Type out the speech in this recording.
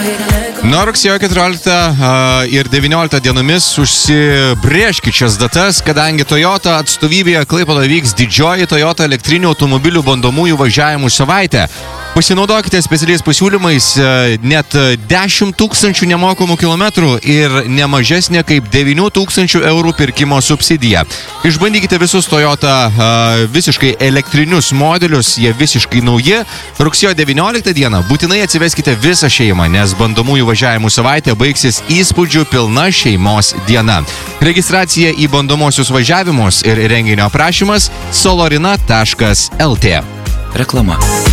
Nuo rugsėjo 14 ir 19 dienomis užsibrėžkit šias datas, kadangi Toyota atstovybėje Klaipėdoje vyks didžioji Toyota elektrinių automobilių bandomųjų važiavimų savaitė. Pasinaudokite specialiais pasiūlymais, net 10 000 nemokamų kilometrų ir nemažesnė kaip 9 000 eurų pirkimo subsidija. Išbandykite visus Toyota visiškai elektrinius modelius, jie visiškai nauji. Rugsėjo 19 dieną būtinai atsiveskite visą šeimą, nes bandomųjų važiavimų savaitė baigsis įspūdžių pilna šeimos diena. Registracija į bandomosius važiavimus ir renginio aprašymas solorina.lt. Reklama.